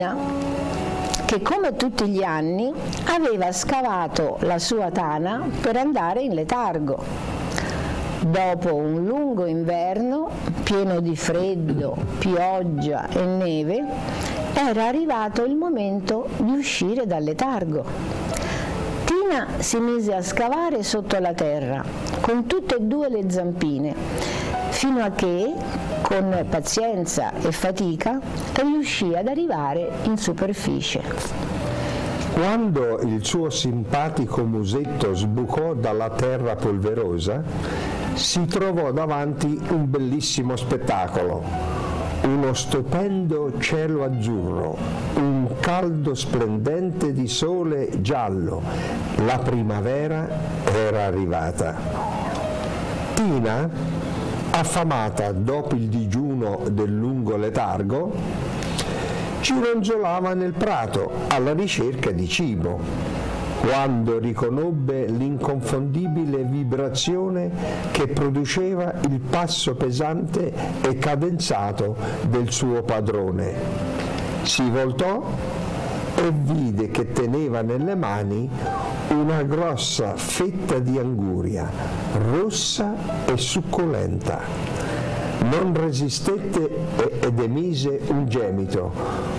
che come tutti gli anni aveva scavato la sua tana per andare in letargo. Dopo un lungo inverno pieno di freddo, pioggia e neve, era arrivato il momento di uscire dal letargo. Tina si mise a scavare sotto la terra con tutte e due le zampine, fino a che, con pazienza e fatica, riuscì ad arrivare in superficie. Quando il suo simpatico musetto sbucò dalla terra polverosa, si trovò davanti un bellissimo spettacolo, uno stupendo cielo azzurro, un caldo splendente di sole giallo. La primavera era arrivata. Tina, affamata dopo il digiuno del lungo letargo, gironzolava nel prato alla ricerca di cibo, quando riconobbe l'inconfondibile vibrazione che produceva il passo pesante e cadenzato del suo padrone. Si voltò e vide che teneva nelle mani una grossa fetta di anguria, rossa e succolenta. Non resistette ed emise un gemito.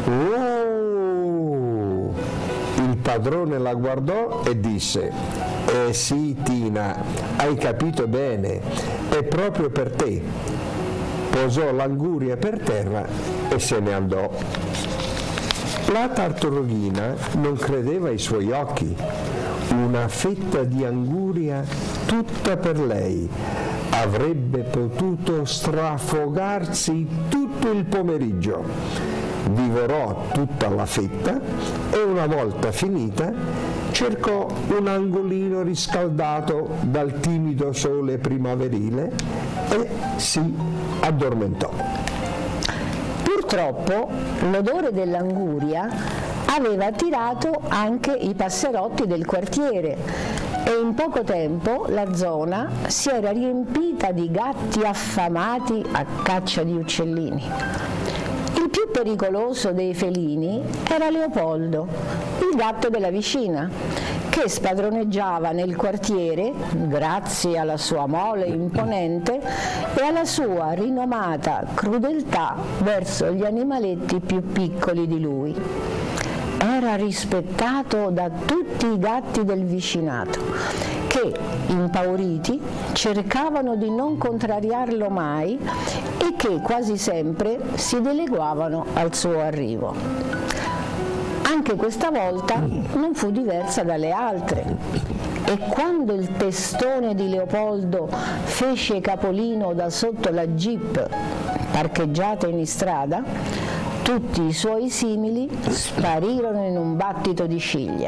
Oh! Il padrone la guardò e disse: «Eh sì, Tina, hai capito bene, è proprio per te». Posò l'anguria per terra e se ne andò. La tartarughina non credeva ai suoi occhi. Una fetta di anguria tutta per lei. Avrebbe potuto strafogarsi tutto il pomeriggio. Divorò tutta la fetta e una volta finita cercò un angolino riscaldato dal timido sole primaverile e si addormentò. Purtroppo l'odore dell'anguria aveva attirato anche i passerotti del quartiere e in poco tempo la zona si era riempita di gatti affamati a caccia di uccellini. Il più pericoloso dei felini era Leopoldo, il gatto della vicina, che spadroneggiava nel quartiere grazie alla sua mole imponente e alla sua rinomata crudeltà verso gli animaletti più piccoli di lui. Era rispettato da tutti i gatti del vicinato, che, impauriti, cercavano di non contrariarlo mai e che quasi sempre si dileguavano al suo arrivo. Anche questa volta non fu diversa dalle altre, e quando il testone di Leopoldo fece capolino da sotto la jeep parcheggiata in strada, tutti i suoi simili sparirono in un battito di ciglia.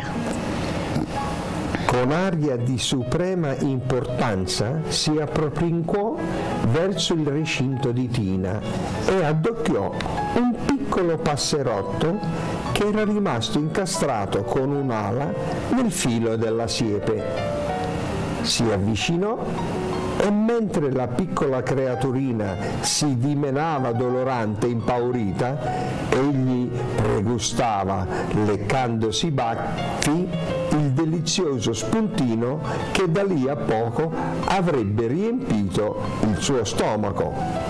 Con aria di suprema importanza si approprincò verso il recinto di Tina e addocchiò un piccolo passerotto che era rimasto incastrato con un'ala nel filo della siepe. Si avvicinò e mentre la piccola creaturina si dimenava dolorante e impaurita, egli pregustava, leccandosi i baffi, il delizioso spuntino che da lì a poco avrebbe riempito il suo stomaco.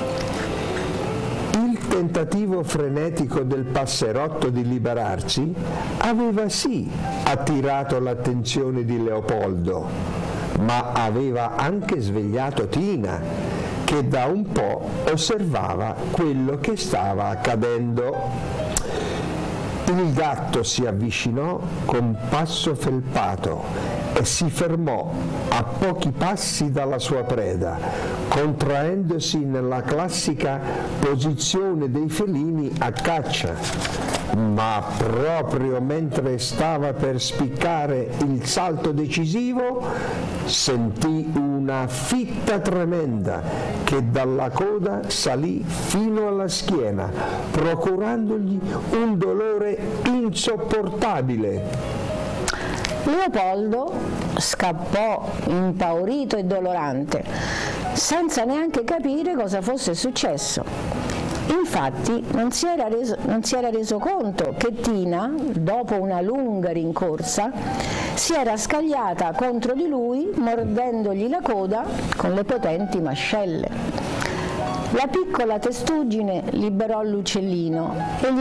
Il tentativo frenetico del passerotto di liberarsi aveva sì attirato l'attenzione di Leopoldo, ma aveva anche svegliato Tina, che da un po' osservava quello che stava accadendo. Il gatto si avvicinò con passo felpato e si fermò a pochi passi dalla sua preda, contraendosi nella classica posizione dei felini a caccia. Ma proprio mentre stava per spiccare il salto decisivo, sentì una fitta tremenda che dalla coda salì fino alla schiena, procurandogli un dolore insopportabile. Leopoldo scappò impaurito e dolorante, senza neanche capire cosa fosse successo. Infatti non si era reso conto che Tina, dopo una lunga rincorsa, si era scagliata contro di lui mordendogli la coda con le potenti mascelle. La piccola testuggine liberò l'uccellino e gli